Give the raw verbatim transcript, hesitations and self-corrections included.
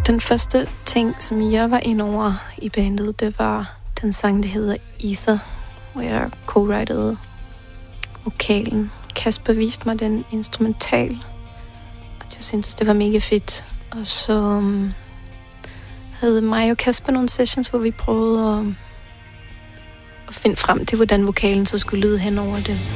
Den første ting, som jeg var ind over i bandet, det var den sang, der hedder Ether, hvor jeg co-writede vokalen. Kasper viste mig den instrumental, og jeg syntes, det var mega fedt. Og så um, havde mig og Kasper nogle sessions, hvor vi prøvede at, at finde frem til, hvordan vokalen så skulle lyde hen over det.